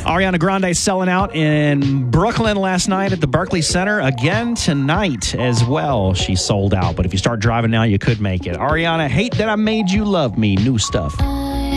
Ariana Grande selling out in Brooklyn last night at the Barclays Center. Again tonight as well. She sold out, but if you start driving now, you could make it. Ariana, Hate That I Made You Love Me, new stuff.